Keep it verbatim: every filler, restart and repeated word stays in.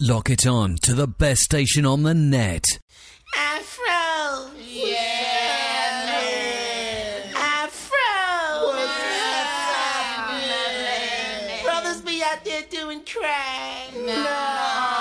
Lock it on to the best station on the net. Afro! Yeah, man. Afro! What's happening? Brothers be out there doing crack. No.